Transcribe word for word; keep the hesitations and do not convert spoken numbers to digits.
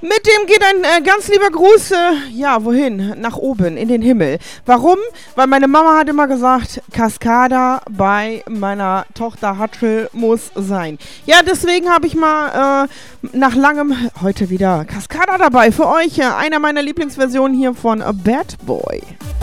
Mit dem geht ein äh, ganz lieber Gruß, äh, ja, wohin? Nach oben, in den Himmel. Warum? Weil meine Mama hat immer gesagt, Cascada bei meiner Tochter Hatschel muss sein. Ja, deswegen habe ich mal äh, nach langem heute wieder Cascada dabei für euch. Äh, einer meiner Lieblingsversionen hier von A Bad Boy.